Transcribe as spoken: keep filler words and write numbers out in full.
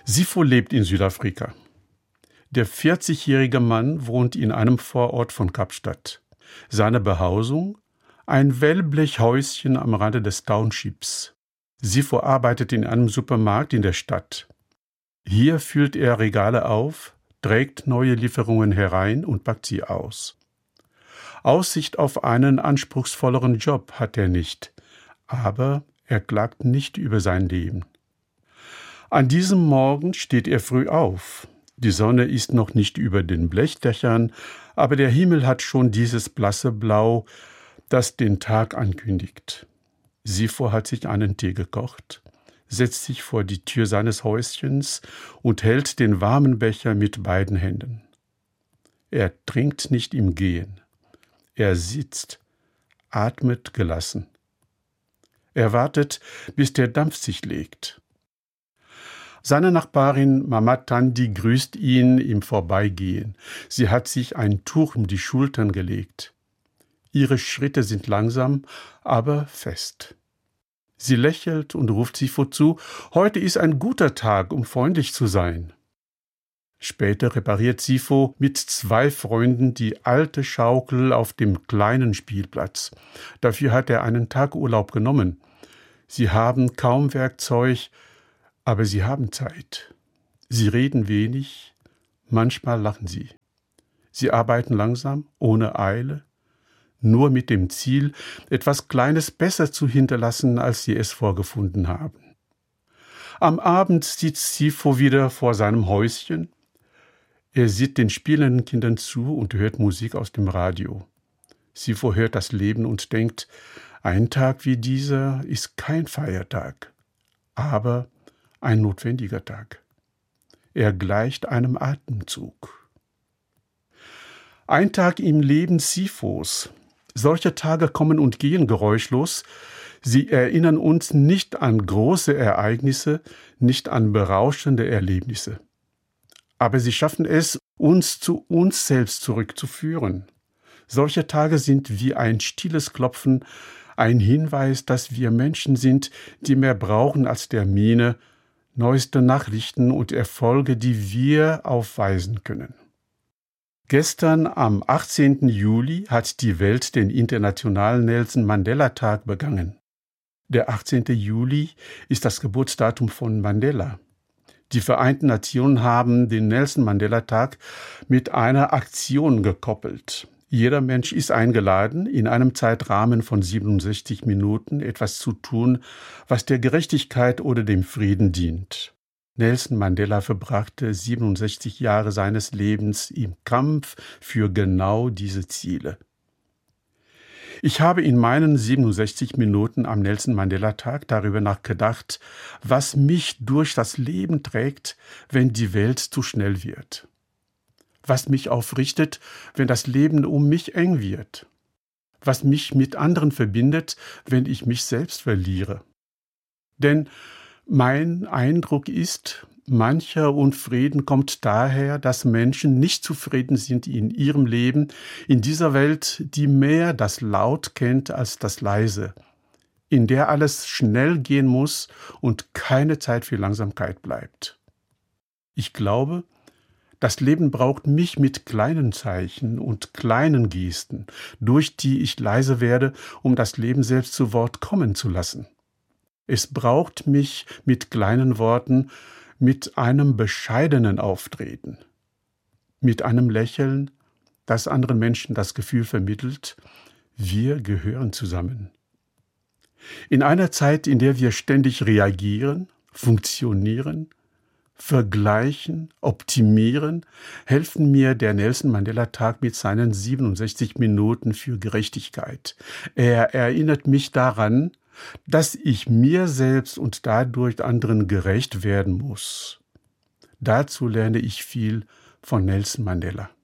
Sipho lebt in Südafrika. Der vierzigjährige Mann wohnt in einem Vorort von Kapstadt. Seine Behausung? Ein Wellblechhäuschen am Rande des Townships. Sipho arbeitet in einem Supermarkt in der Stadt. Hier füllt er Regale auf, trägt neue Lieferungen herein und packt sie aus. Aussicht auf einen anspruchsvolleren Job hat er nicht, aber er klagt nicht über sein Leben. An diesem Morgen steht er früh auf. Die Sonne ist noch nicht über den Blechdächern, aber der Himmel hat schon dieses blasse Blau, das den Tag ankündigt. Sipho hat sich einen Tee gekocht, setzt sich vor die Tür seines Häuschens und hält den warmen Becher mit beiden Händen. Er trinkt nicht im Gehen. Er sitzt, atmet gelassen. Er wartet, bis der Dampf sich legt. Seine Nachbarin Mama Tandi grüßt ihn im Vorbeigehen. Sie hat sich ein Tuch um die Schultern gelegt. Ihre Schritte sind langsam, aber fest. Sie lächelt und ruft Sipho zu: Heute ist ein guter Tag, um freundlich zu sein. Später repariert Sipho mit zwei Freunden die alte Schaukel auf dem kleinen Spielplatz. Dafür hat er einen Tag Urlaub genommen. Sie haben kaum Werkzeug, aber sie haben Zeit. Sie reden wenig, manchmal lachen sie. Sie arbeiten langsam, ohne Eile, nur mit dem Ziel, etwas Kleines besser zu hinterlassen, als sie es vorgefunden haben. Am Abend sitzt Sipho wieder vor seinem Häuschen. Er sieht den spielenden Kindern zu und hört Musik aus dem Radio. Sipho hört das Leben und denkt, ein Tag wie dieser ist kein Feiertag, aber ein notwendiger Tag. Er gleicht einem Atemzug. Ein Tag im Leben Siphos. Solche Tage kommen und gehen geräuschlos. Sie erinnern uns nicht an große Ereignisse, nicht an berauschende Erlebnisse. Aber sie schaffen es, uns zu uns selbst zurückzuführen. Solche Tage sind wie ein stilles Klopfen, ein Hinweis, dass wir Menschen sind, die mehr brauchen als Termine, neueste Nachrichten und Erfolge, die wir aufweisen können. Gestern, am achtzehnten Juli, hat die Welt den Internationalen Nelson Mandela-Tag begangen. Der achtzehnte Juli ist das Geburtsdatum von Mandela. Die Vereinten Nationen haben den Nelson Mandela-Tag mit einer Aktion gekoppelt. Jeder Mensch ist eingeladen, in einem Zeitrahmen von siebenundsechzig Minuten etwas zu tun, was der Gerechtigkeit oder dem Frieden dient. Nelson Mandela verbrachte siebenundsechzig Jahre seines Lebens im Kampf für genau diese Ziele. Ich habe in meinen siebenundsechzig Minuten am Nelson Mandela-Tag darüber nachgedacht, was mich durch das Leben trägt, wenn die Welt zu schnell wird. Was mich aufrichtet, wenn das Leben um mich eng wird. Was mich mit anderen verbindet, wenn ich mich selbst verliere. Denn mein Eindruck ist, mancher Unfrieden kommt daher, dass Menschen nicht zufrieden sind in ihrem Leben, in dieser Welt, die mehr das Laut kennt als das Leise, in der alles schnell gehen muss und keine Zeit für Langsamkeit bleibt. Ich glaube, das Leben braucht mich mit kleinen Zeichen und kleinen Gesten, durch die ich leise werde, um das Leben selbst zu Wort kommen zu lassen. Es braucht mich mit kleinen Worten, mit einem bescheidenen Auftreten, mit einem Lächeln, das anderen Menschen das Gefühl vermittelt, wir gehören zusammen. In einer Zeit, in der wir ständig reagieren, funktionieren, vergleichen, optimieren, helfen mir der Nelson Mandela-Tag mit seinen siebenundsechzig Minuten für Gerechtigkeit. Er erinnert mich daran, dass ich mir selbst und dadurch anderen gerecht werden muss. Dazu lerne ich viel von Nelson Mandela.